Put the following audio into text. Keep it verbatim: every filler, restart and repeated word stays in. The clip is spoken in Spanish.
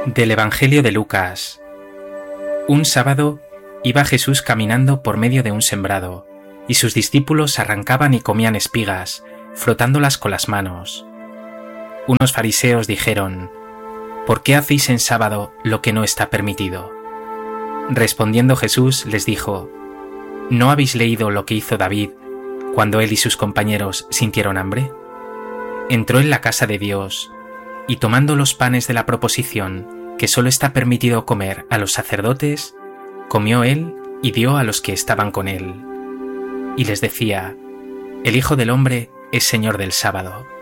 Del Evangelio de Lucas. Un sábado iba Jesús caminando por medio de un sembrado, y sus discípulos arrancaban y comían espigas, frotándolas con las manos. Unos fariseos dijeron: ¿Por qué hacéis en sábado lo que no está permitido? Respondiendo Jesús les dijo: ¿No habéis leído lo que hizo David cuando él y sus compañeros sintieron hambre? Entró en la casa de Dios, y tomando los panes de la proposición, que solo está permitido comer a los sacerdotes, comió él y dio a los que estaban con él. Y les decía: El Hijo del Hombre es Señor del sábado.